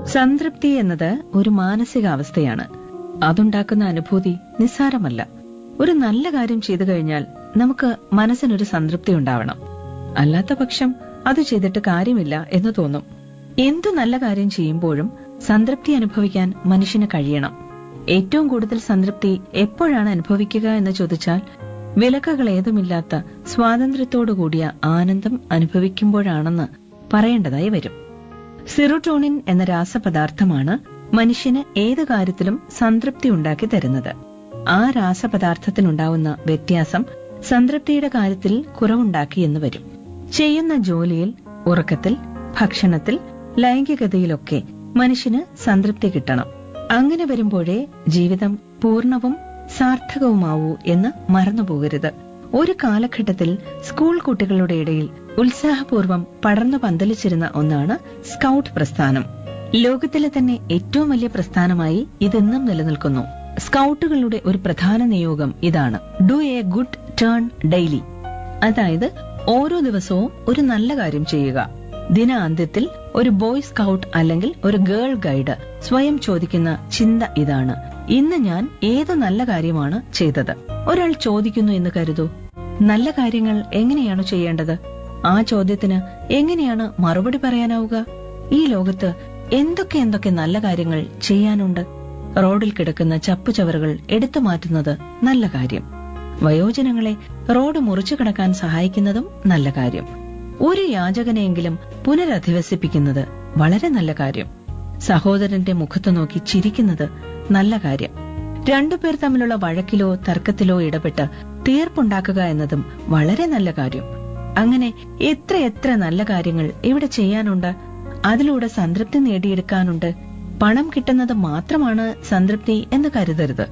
സംതൃപ്തി എന്നത് ഒരു മാനസികാവസ്ഥയാണ്. അതുണ്ടാക്കുന്ന അനുഭൂതി നിസ്സാരമല്ല. ഒരു നല്ല കാര്യം ചെയ്തു കഴിഞ്ഞാൽ നമുക്ക് മനസ്സിനൊരു സംതൃപ്തി ഉണ്ടാവണം. അല്ലാത്ത പക്ഷം അത് ചെയ്തിട്ട് കാര്യമില്ല എന്ന് തോന്നും. എന്തു നല്ല കാര്യം ചെയ്യുമ്പോഴും സംതൃപ്തി അനുഭവിക്കാൻ മനുഷ്യന് കഴിയണം. ഏറ്റവും കൂടുതൽ സംതൃപ്തി എപ്പോഴാണ് അനുഭവിക്കുക എന്ന് ചോദിച്ചാൽ, വിലക്കുകൾ ഏതുമില്ലാത്ത സ്വാതന്ത്ര്യത്തോടുകൂടിയ ആനന്ദം അനുഭവിക്കുമ്പോഴാണെന്ന് പറയേണ്ടതായി വരും. സെറോട്ടോണിൻ എന്ന രാസപദാർത്ഥമാണ് മനുഷ്യന് ഏത് കാര്യത്തിലും സംതൃപ്തി ഉണ്ടാക്കി തരുന്നത്. ആ രാസപദാർത്ഥത്തിനുണ്ടാവുന്ന വ്യത്യാസം സംതൃപ്തിയുടെ കാര്യത്തിൽ കുറവുണ്ടാക്കി എന്ന് വരും. ചെയ്യുന്ന ജോലിയിൽ, ഉറക്കത്തിൽ, ഭക്ഷണത്തിൽ, ലൈംഗികതയിലൊക്കെ മനുഷ്യന് സംതൃപ്തി കിട്ടണം. അങ്ങനെ വരുമ്പോഴേ ജീവിതം പൂർണ്ണവും സാർത്ഥകവുമാവൂ എന്ന് മറന്നുപോകരുത്. ഒരു കാലഘട്ടത്തിൽ സ്കൂൾ കുട്ടികളുടെ ഇടയിൽ ഉത്സാഹപൂർവ്വം പടർന്നു പന്തലിച്ചിരുന്ന ഒന്നാണ് സ്കൗട്ട് പ്രസ്ഥാനം. ലോകത്തിലെ തന്നെ ഏറ്റവും വലിയ പ്രസ്ഥാനമായി ഇതെന്നും നിലനിൽക്കുന്നു. സ്കൗട്ടുകളുടെ ഒരു പ്രധാന നിയോഗം ഇതാണ്: do A good turn daily. അതായത് ഓരോ ദിവസവും ഒരു നല്ല കാര്യം ചെയ്യുക. ദിനാന്ത്യത്തിൽ ഒരു ബോയ് സ്കൗട്ട് അല്ലെങ്കിൽ ഒരു ഗേൾ ഗൈഡ് സ്വയം ചോദിക്കുന്ന ചിന്ത ഇതാണ്: ഇന്ന് ഞാൻ ഏത് നല്ല കാര്യമാണ് ചെയ്തത്? ഒരാൾ ചോദിക്കുന്നു എന്ന് കരുതൂ. നല്ല കാര്യങ്ങൾ എങ്ങനെയാണ് ചെയ്യേണ്ടത്? ആ ചോദ്യത്തിന് എങ്ങനെയാണ് മറുപടി പറയാനാവുക? ഈ ലോകത്ത് എന്തൊക്കെ നല്ല കാര്യങ്ങൾ ചെയ്യാനുണ്ട്. റോഡിൽ കിടക്കുന്ന ചപ്പുചവറുകൾ എടുത്തു മാറ്റുന്നത് നല്ല കാര്യം. വയോജനങ്ങളെ റോഡ് മുറിച്ചു കടക്കാൻ സഹായിക്കുന്നതും നല്ല കാര്യം. ഒരു യാചകനെയെങ്കിലും പുനരധിവസിപ്പിക്കുന്നത് വളരെ നല്ല കാര്യം. സഹോദരന്റെ മുഖത്ത് നോക്കി ചിരിക്കുന്നത് നല്ല കാര്യം. രണ്ടുപേർ തമ്മിലുള്ള വഴക്കിലോ തർക്കത്തിലോ ഇടപെട്ട് തീർപ്പുണ്ടാക്കുക എന്നതും വളരെ നല്ല കാര്യം. അങ്ങനെ എത്ര നല്ല കാര്യങ്ങൾ ഇവിടെ ചെയ്യാനുണ്ട്. അതിലൂടെ സംതൃപ്തി നേടിയെടുക്കാനുണ്ട്. പണം കിട്ടുന്നത് മാത്രമാണ് സംതൃപ്തി എന്ന് കരുതരുത്.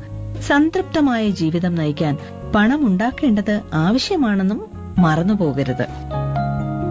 സംതൃപ്തമായ ജീവിതം നയിക്കാൻ പണം ഉണ്ടാക്കേണ്ടത് ആവശ്യമാണെന്നും മറന്നുപോകരുത്.